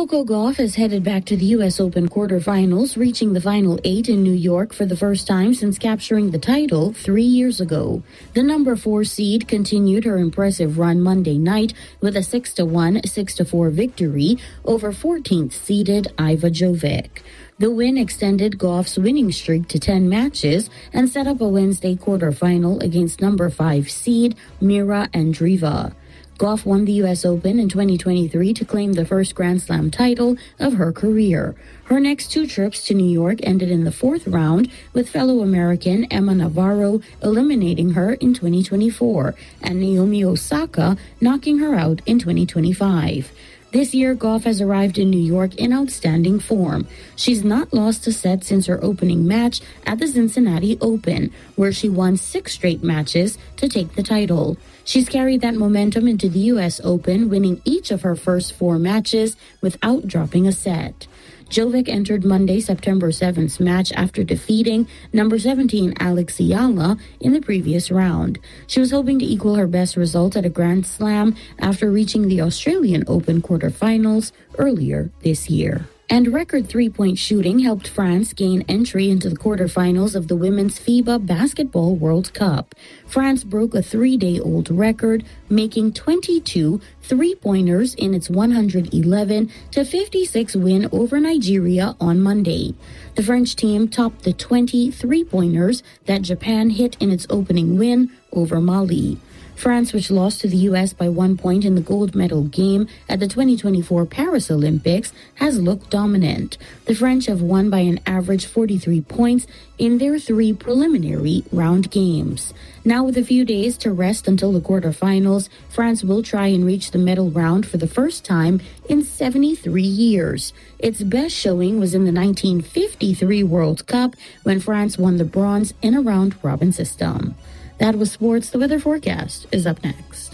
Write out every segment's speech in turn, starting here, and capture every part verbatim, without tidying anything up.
Coco Gauff is headed back to the U S Open quarterfinals, reaching the final eight in New York for the first time since capturing the title three years ago. The number four seed continued her impressive run Monday night with a six to one, six to four victory over fourteenth seeded Iva Jovic. The win extended Gauff's winning streak to ten matches and set up a Wednesday quarterfinal against number five seed Mira Andreeva. Gauff won the U S Open in twenty twenty-three to claim the first Grand Slam title of her career. Her next two trips to New York ended in the fourth round, with fellow American Emma Navarro eliminating her in twenty twenty-four and Naomi Osaka knocking her out in twenty twenty-five. This year, Gauff has arrived in New York in outstanding form. She's not lost a set since her opening match at the Cincinnati Open, where she won six straight matches to take the title. She's carried that momentum into the U S Open, winning each of her first four matches without dropping a set. Jovic entered Monday, September seventh's match after defeating number seventeen Alex Ayala in the previous round. She was hoping to equal her best result at a Grand Slam after reaching the Australian Open quarterfinals earlier this year. And record three-point shooting helped France gain entry into the quarterfinals of the Women's FIBA Basketball World Cup. France broke a three-day-old record, making twenty-two three-pointers in its one hundred eleven to fifty-six win over Nigeria on Monday. The French team topped the twenty three-pointers that Japan hit in its opening win over Mali. France, which lost to the U S by one point in the gold medal game at the twenty twenty-four Paris Olympics, has looked dominant. The French have won by an average forty-three points in their three preliminary round games. Now, with a few days to rest until the quarterfinals, France will try and reach the medal round for the first time in seventy-three years. Its best showing was in the nineteen fifty-three World Cup, when France won the bronze in a round-robin system. That was sports. The weather forecast is up next.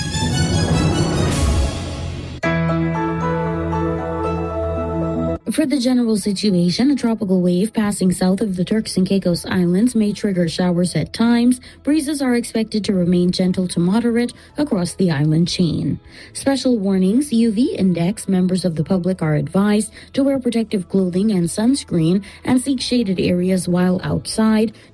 For the general situation, a tropical wave passing south of the Turks and Caicos Islands may trigger showers at times. Breezes are expected to remain gentle to moderate across the island chain. Special warnings: U V index. Members of the public are advised to wear protective clothing and sunscreen and seek shaded areas while outside